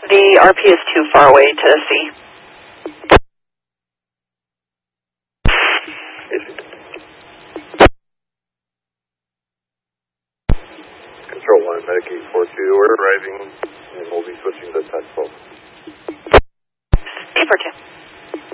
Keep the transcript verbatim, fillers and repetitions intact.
The R P is too far away to see. Control one, Medic eight four two, we're arriving and we'll be switching to Tech twelve. eight four two.